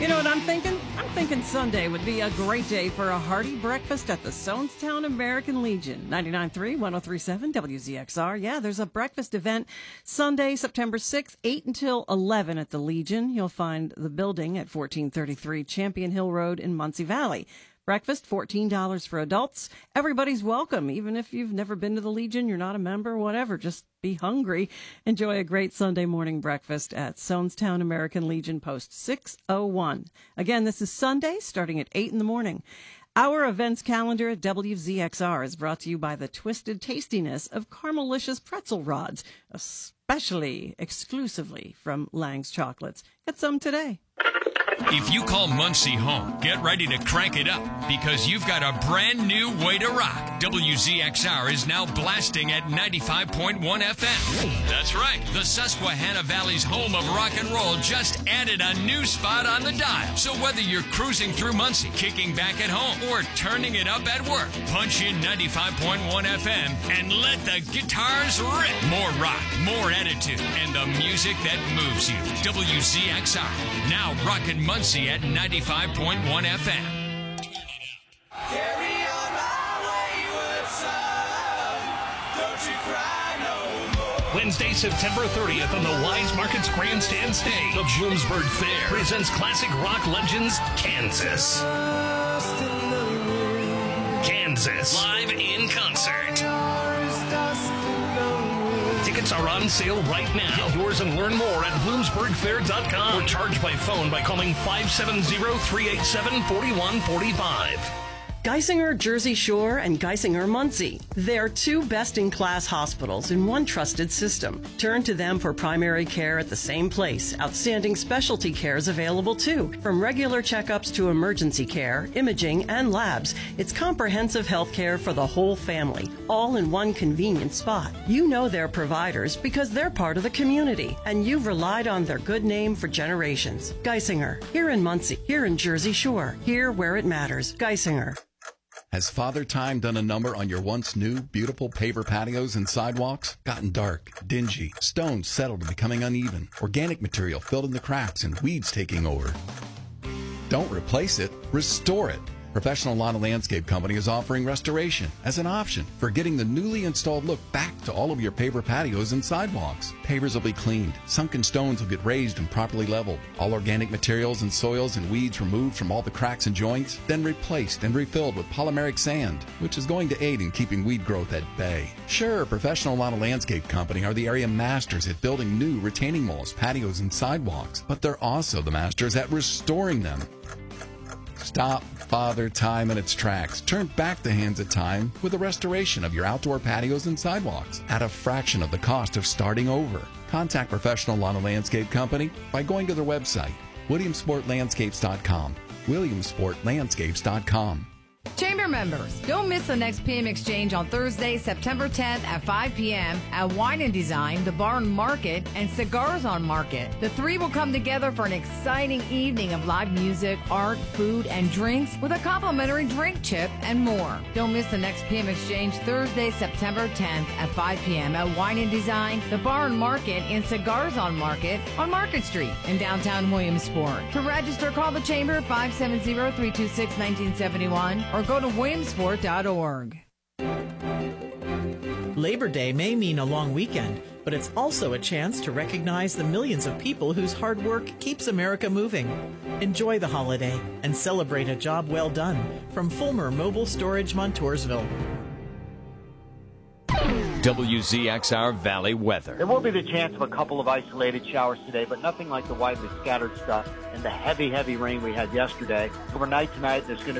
You know what I'm thinking? I'm thinking Sunday would be a great day for a hearty breakfast at the Sonestown American Legion. 99.3, 103.7 WZXR. Yeah, there's a breakfast event Sunday, September 6th, 8 until 11 at the Legion. You'll find the building at 1433 Champion Hill Road in Muncie Valley. Breakfast, $14 for adults. Everybody's welcome. Even if you've never been to the Legion, you're not a member, whatever, just be hungry. Enjoy a great Sunday morning breakfast at Sonestown American Legion, Post 601. Again, this is Sunday, starting at 8 in the morning. Our events calendar at WZXR is brought to you by the twisted tastiness of Caramelicious pretzel rods, especially exclusively from Lang's Chocolates. Get some today. If you call Muncie home, get ready to crank it up because you've got a brand new way to rock. WZXR is now blasting at 95.1 FM. That's right. The Susquehanna Valley's home of rock and roll just added a new spot on the dial. So whether you're cruising through Muncie, kicking back at home, or turning it up at work, punch in 95.1 FM and let the guitars rip. More rock, more attitude, and the music that moves you. WZXR, now rockin' Muncie at 95.1 FM. Carry on my wayward son. Don't you cry no more. Wednesday, September 30th on the Wise Markets Grandstand stage, the Bloomsburg Fair presents classic rock legends Kansas. Kansas, live in concert. Tickets are on sale right now. Get yours and learn more at BloomsburgFair.com or charge by phone by calling 570-387-4145. Geisinger Jersey Shore and Geisinger Muncie. They're two best-in-class hospitals in one trusted system. Turn to them for primary care at the same place. Outstanding specialty care is available too. From regular checkups to emergency care, imaging, and labs, it's comprehensive health care for the whole family, all in one convenient spot. You know their providers because they're part of the community, and you've relied on their good name for generations. Geisinger, here in Muncie, here in Jersey Shore, here where it matters. Geisinger. Has Father Time done a number on your once new, beautiful paver patios and sidewalks? Gotten dark, dingy, stones settled and becoming uneven, organic material filled in the cracks, and weeds taking over? Don't replace it, restore it. Professional Lawn and Landscape Company is offering restoration as an option for getting the newly installed look back to all of your paver patios and sidewalks. Pavers will be cleaned, sunken stones will get raised and properly leveled, all organic materials and soils and weeds removed from all the cracks and joints, then replaced and refilled with polymeric sand, which is going to aid in keeping weed growth at bay. Sure, Professional Lawn and Landscape Company are the area masters at building new retaining walls, patios, and sidewalks, but they're also the masters at restoring them. Stop Father Time in its tracks. Turn back the hands of time with a restoration of your outdoor patios and sidewalks at a fraction of the cost of starting over. Contact Professional Lawn and Landscape Company by going to their website, WilliamsportLandscapes.com. WilliamsportLandscapes.com. Chamber members, don't miss the next PM Exchange on Thursday, September 10th at 5 p.m. at Wine and Design, the Barn Market, and Cigars on Market. The three will come together for an exciting evening of live music, art, food, and drinks with a complimentary drink chip and more. Don't miss the next PM Exchange Thursday, September 10th at 5 p.m. at Wine and Design, the Barn Market, and Cigars on Market on Market Street in downtown Williamsport. To register, call the Chamber 570-326-1971 or go to williamsport.org. Labor Day may mean a long weekend, but it's also a chance to recognize the millions of people whose hard work keeps America moving. Enjoy the holiday and celebrate a job well done from Fulmer Mobile Storage, Montoursville. WZXR Valley weather. There will be the chance of a couple of isolated showers today, but nothing like the widely scattered stuff and the heavy, heavy rain we had yesterday. Overnight tonight, there's going to